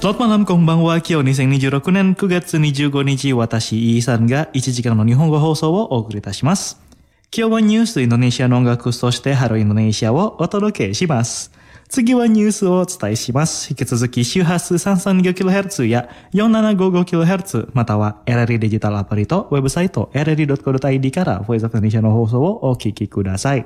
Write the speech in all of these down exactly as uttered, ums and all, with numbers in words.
Selamat malam, konbanwa,今日にせんにじゅうろくねんくがつにじゅうごにち、私、イーさんがいちじかんの日本語放送をお送りいたします。今日はニュースインドネシアの音楽、そしてハローインドネシアをお届けします。次はニュースをお伝えします。引き続き周波数 さんさんにごキロヘルツ や よんななごごキロヘルツ、または エルエルイー デジタルアプリとウェブサイト エルエルイードットコムドットアイディー から Voice of Indonesia の放送をお聞きください。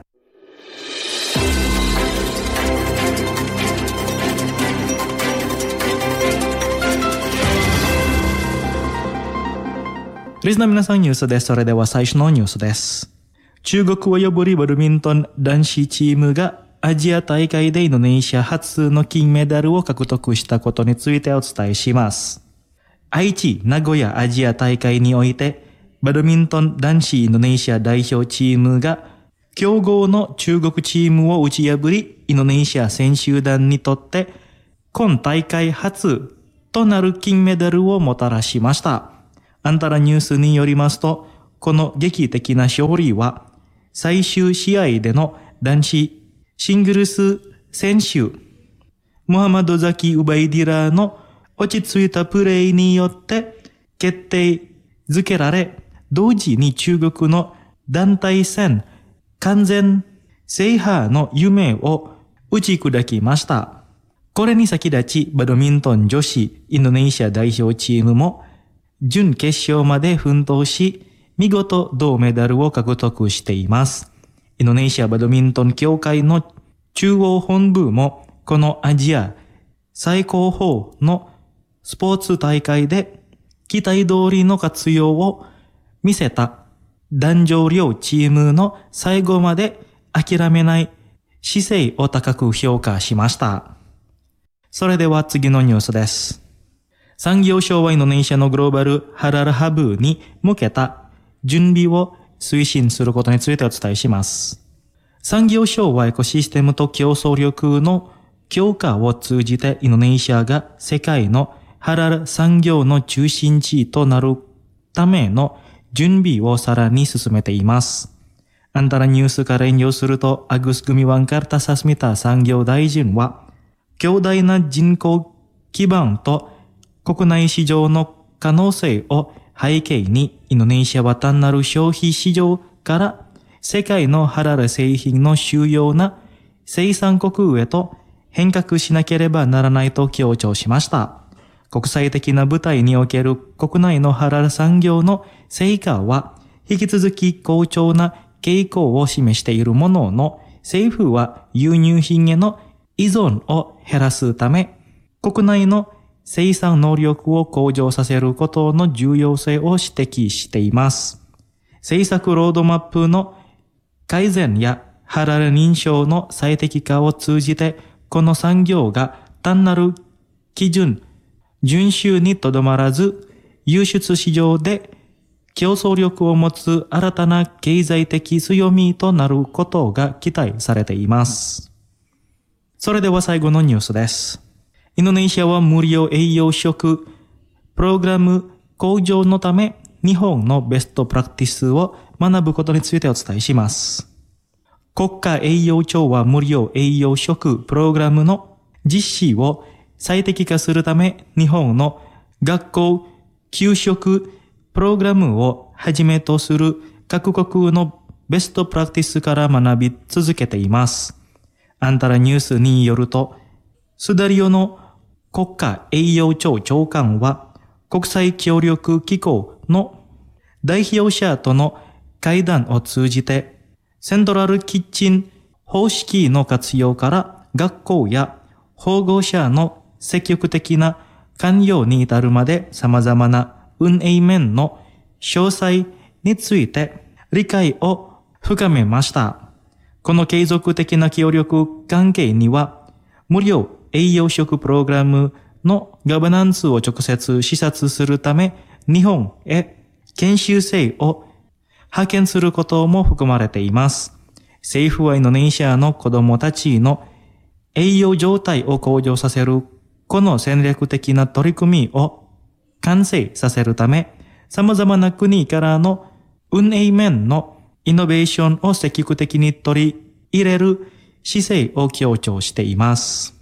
リスナーの皆さん、ニュースです。それでは最初のニュースです。中国を破りバドミントン男子チームがアジア大会でインドネシア初の金メダルを獲得したことについてお伝えします。愛知名古屋アジア大会において、バドミントン男子インドネシア代表チームが強豪の中国チームを打ち破り、インドネシア選手団にとって今大会初となる金メダルをもたらしました。アンタラニュースによりますと、この劇的な勝利は最終試合での男子シングルス選手ムハマドザキ・ウバイディラーの落ち着いたプレーによって決定づけられ、同時に中国の団体戦完全制覇の夢を打ち砕きました。これに先立ち、バドミントン女子インドネシア代表チームも準決勝まで奮闘し、見事銅メダルを獲得しています。インドネシアバドミントン協会の中央本部も、このアジア最高峰のスポーツ大会で期待通りの活用を見せた男女両チームの最後まで諦めない姿勢を高く評価しました。それでは次のニュースです。産業省はインドネシアのグローバルハラルハブに向けた準備を推進することについてお伝えします。産業省はエコシステムと競争力の強化を通じてインドネシアが世界のハラル産業の中心地となるための準備をさらに進めています。アンタラニュースから引用すると、アグス・グミワンカルタ・サスミタ産業大臣は、強大な人口基盤と国内市場の可能性を背景に、インドネシアは単なる消費市場から世界のハラル製品の主要な生産国へと変革しなければならないと強調しました。国際的な舞台における国内のハラル産業の成果は引き続き好調な傾向を示しているものの、政府は輸入品への依存を減らすため、国内の生産能力を向上させることの重要性を指摘しています。政策ロードマップの改善やハラル認証の最適化を通じて、この産業が単なる基準、遵守にとどまらず、輸出市場で競争力を持つ新たな経済的強みとなることが期待されています。それでは最後のニュースです。インドネシアは無料栄養食プログラム向上のため日本のベストプラクティスを学ぶことについてお伝えします。国家栄養庁は無料栄養食プログラムの実施を最適化するため、日本の学校給食プログラムをはじめとする各国のベストプラクティスから学び続けています。アンタラニュースによると、スダリオの国家栄養庁長官は、国際協力機構の代表者との会談を通じて、セントラルキッチン方式の活用から学校や保護者の積極的な関与に至るまで様々な運営面の詳細について理解を深めました。この継続的な協力関係には、無料栄養食プログラムのガバナンスを直接視察するため、日本へ研修生を派遣することも含まれています。政府はインドネシアの子どもたちの栄養状態を向上させるこの戦略的な取り組みを完成させるため、様々な国からの運営面のイノベーションを積極的に取り入れる姿勢を強調しています。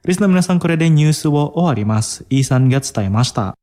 リスナーの皆さん、これでニュースを終わります。イーさんが伝えました。